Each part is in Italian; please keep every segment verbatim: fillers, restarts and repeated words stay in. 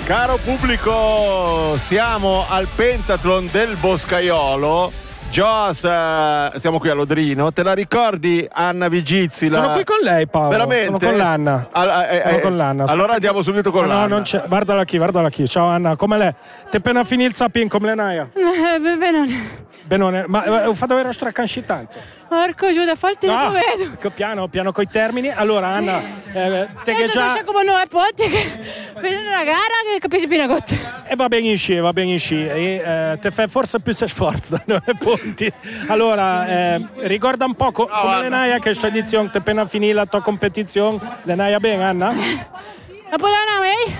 Caro pubblico, siamo al Pentathlon del Boscaiolo. Joas, uh, siamo qui all'Odrino. Te la ricordi Anna Vigizzi? Sono la... qui con lei, Paolo. Veramente? Sono con l'Anna. Al, eh, Sono eh, con l'Anna. Allora andiamo subito con no, l'Anna. No, non c'è. Guardala qui, guardala qui. Ciao Anna, come lei? Ti appena finito il sapin, come l'Anaia? Eh, benone. Benone, ma eh, ho fatto avere straccansci tanto. Porco giù, da forte no, lo vedo. Che piano, piano coi termini. Allora Anna, eh, te che già... Non come noi, potti, che per una gara che capisci più una cotta. E va bene in sci, va bene in sci. E eh, te fai forse più sforzo da noi punti. Allora, eh, ricorda un po' co- oh, come l'Enaia che sta edizione, te appena finì la tua competizione. L'Enaia bene, Anna? Dopo la noi,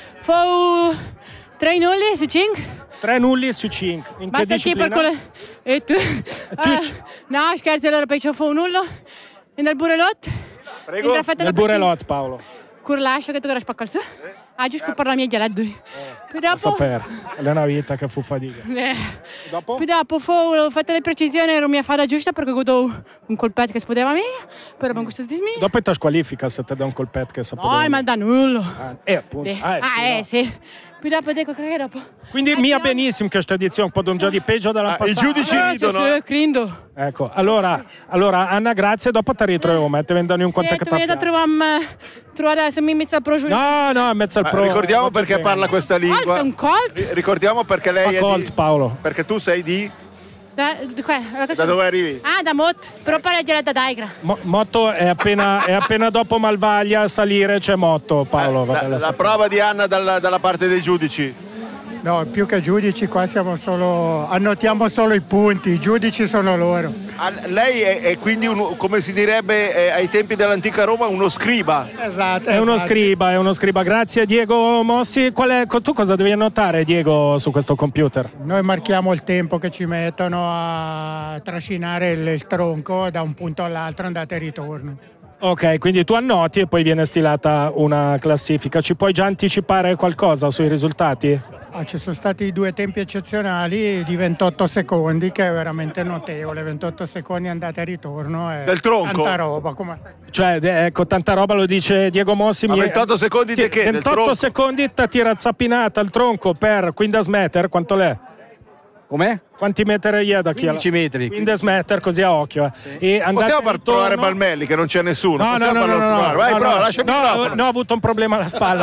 fu tre nulli su cinque. Tre nulli su cinque. In Basta che disciplina? Per quello... E tu? tu Uh, no, scherzi, allora poi c'è un nullo. E nel burelot. Prego. Nel burelot, Paolo. Curlascio che tu gara spacca il suo. Ah, giusto per la mia gelado. Poi dopo... Saper, è una vita che fu fatica. Eh. Dopo? Poi dopo fu, ho fatto le precisioni, ero mia fada giusta perché ho avuto un colpetto che si poteva meglio. Però con questo dismi. Dopo ti squalifica se ti dà un colpetto che sapeva. No, ma da nullo. Ah, eh, appunto. Eh. Ah, eh, ah, sì, eh no. sì. Poi dopo dico che dopo. Quindi eh, mia no. benissimo questa edizione, un po' un già di peggio dalla Ah, passata. i giudici Ah, ridono. sì, sì, crindo. Ecco, allora, allora Anna, grazie, dopo ti ritroviamo, ti vendono un conto Sì, che tu vieni da ti trovare, trovare adesso mi inizia a pro giù. No, no, in mezzo al Ah, pro. ricordiamo perché parla questa lingua. Colt, un colt? Ri- Ricordiamo perché lei Fa è Colt, di... Paolo. Perché tu sei di... Da, di qua, Da dove arrivi? Ah, da Mot, però pareggiare da Daigra. Mo- Motto è appena, è appena dopo Malvaglia a salire c'è Motto, Paolo. Eh, vabbè, la, lo la sappiamo. prova di Anna dalla, dalla parte dei giudici. No, più che giudici qua siamo solo, annotiamo solo i punti, i giudici sono loro. Ah, lei è, è quindi, un, come si direbbe eh, ai tempi dell'antica Roma, uno scriba. Esatto. È uno esatto. scriba, è uno scriba. Grazie Diego Mossi. Qual è, tu cosa devi annotare, Diego, su questo computer? Noi marchiamo il tempo che ci mettono a trascinare il, il tronco da un punto all'altro, andata e ritorno. Ok, quindi tu annoti e poi viene stilata una classifica. Ci puoi già anticipare qualcosa sui risultati? Ah, ci sono stati due tempi eccezionali di ventotto secondi, che è veramente notevole. ventotto secondi andata e ritorno. È Del tronco? Tanta roba. Come... Cioè, de- ecco, tanta roba lo dice Diego Mossi. Ma mi- ventotto secondi Sì, di che? Del ventotto tronco? secondi ti tira zappinata al tronco per quindici metri, quanto l'è? Com'è? Quanti metri è da qui? quindici metri. quindici metri, così a occhio. Eh. E andate Possiamo e far ritorno- provare Balmelli, che non c'è nessuno. No, no, Possiamo no, no, farlo no, provare. no, Vai, no, prova, no. lascia il no, microfono. no, ho avuto un problema alla spalla.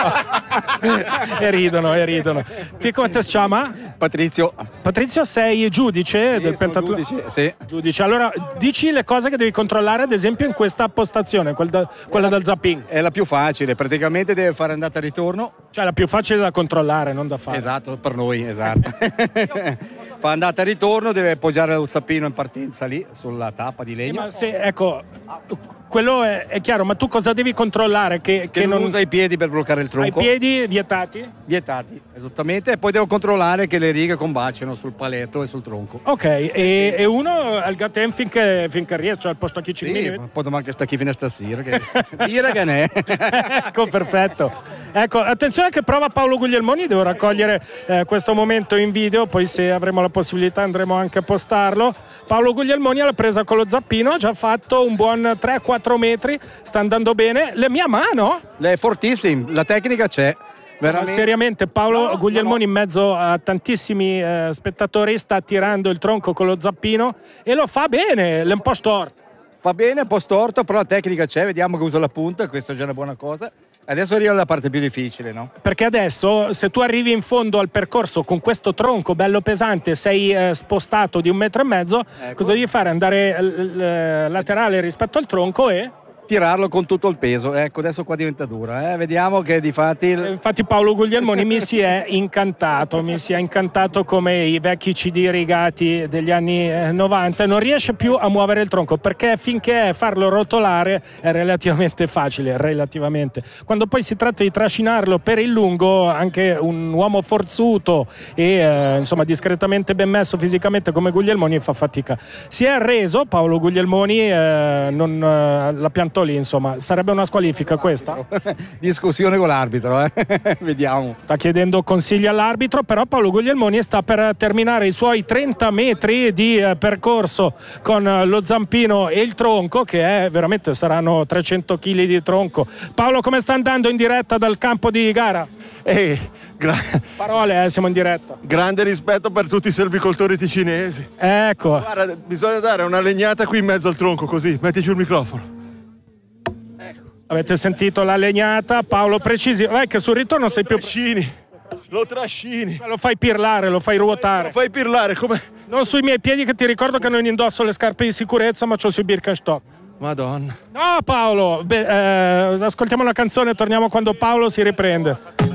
vero? e ridono, e ridono. Ti come ti si chiama? Patrizio. Patrizio, sei giudice del pentathlon? Giudice, sì. Giudice. Allora, dici le cose che devi controllare, ad esempio, in questa postazione, quel da- quella del zapping. È la più facile, praticamente deve fare andata e ritorno. Cioè, la più facile da controllare, non da fare. Esatto, per noi, esatto. Fa andata e ritorno, deve appoggiare lo zappino in partenza lì, sulla tappa di Eh, legno. ma se, ecco, quello è, è chiaro, ma tu cosa devi controllare? Che, Che, non usa i piedi per bloccare il hai tronco. piedi vietati? Vietati, esattamente. E poi devo controllare che le righe combaciano sul paletto e sul tronco. Ok, e, e uno al gatem finché, finché riesce, al posto che ci Sì, minuti. poi domani che sta chi fine stasera, che dire che ne è. Ecco, perfetto. Ecco, attenzione che prova Paolo Guglielmoni, devo raccogliere eh, questo momento in video, poi se avremo la possibilità andremo anche a postarlo. Paolo Guglielmoni alla presa con lo zappino, ha già fatto un buon tre quattro metri, sta andando bene. La mia mano? Lei è fortissimo, la tecnica c'è. Ma Veramente. seriamente Paolo No, Guglielmoni no, in mezzo a tantissimi eh, spettatori sta tirando il tronco con lo zappino e lo fa bene, l'è un po' storto. Fa bene, un po' storto, però la tecnica c'è, vediamo che usa la punta, questa è già una buona cosa. Adesso arriva la parte più difficile, no? Perché adesso se tu arrivi in fondo al percorso con questo tronco bello pesante, sei eh, spostato di un metro e mezzo, Ecco. cosa devi fare? Andare eh, l- laterale rispetto al tronco e... Tirarlo con tutto il peso. Ecco, adesso qua diventa dura, eh? Vediamo che di fatti... il- Infatti Paolo Guglielmoni mi si è incantato, mi si è incantato come i vecchi C D rigati degli anni eh, novanta, non riesce più a muovere il tronco perché finché farlo rotolare è relativamente facile, relativamente. Quando poi si tratta di trascinarlo per il lungo, anche un uomo forzuto e eh, insomma discretamente ben messo fisicamente come Guglielmoni fa fatica. Si è arreso Paolo Guglielmoni, eh, non, eh, la piantò lì, insomma. Sarebbe una squalifica questa? Discussione con l'arbitro, eh? Vediamo. Sta chiedendo consigli all'arbitro, però Paolo Guglielmoni sta per terminare i suoi trenta metri di eh, percorso con eh, lo zampino e il tronco, che è veramente saranno trecento chili di tronco. Paolo, come sta andando in diretta dal campo di gara? Ehi, gra- Parole, eh, siamo in diretta. grande rispetto per tutti i selvicoltori ticinesi. Ecco. Guarda, bisogna dare una legnata qui in mezzo al tronco, così, metti giù il microfono. Avete sentito la legnata? Paolo, precisi. Vai che sul ritorno sei più... Trascini, lo trascini. Lo fai pirlare, lo fai ruotare. Lo fai pirlare come... Non sui miei piedi, che ti ricordo che non indosso le scarpe di sicurezza, ma c'ho sui Birkenstock. Madonna. No Paolo, beh, eh, ascoltiamo una canzone e torniamo quando Paolo si riprende.